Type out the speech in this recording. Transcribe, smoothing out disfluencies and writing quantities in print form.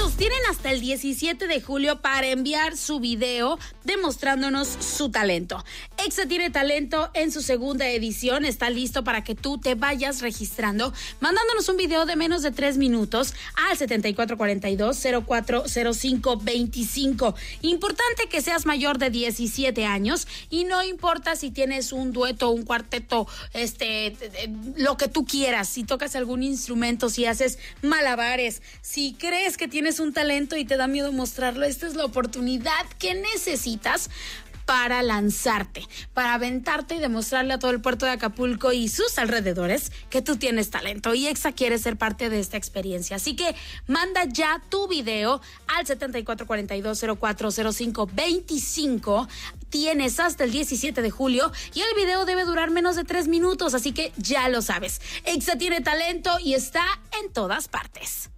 Muchachos, tienen hasta el 17 de julio para enviar su video demostrándonos su talento. Exa tiene talento en su segunda edición. Está listo para que tú te vayas registrando, mandándonos un video de menos de 3 minutos al 7442-040525. Importante que seas mayor de 17 años y no importa si tienes un dueto, un cuarteto, lo que tú quieras, si tocas algún instrumento, si haces malabares, si crees que tienes un talento y te da miedo mostrarlo, esta es la oportunidad que necesitas para lanzarte, para aventarte y demostrarle a todo el puerto de Acapulco y sus alrededores que tú tienes talento y Exa quiere ser parte de esta experiencia. Así que manda ya tu video al 7442-040525. Tienes hasta el 17 de julio y el video debe durar menos de 3 minutos, así que ya lo sabes. Exa tiene talento y está en todas partes.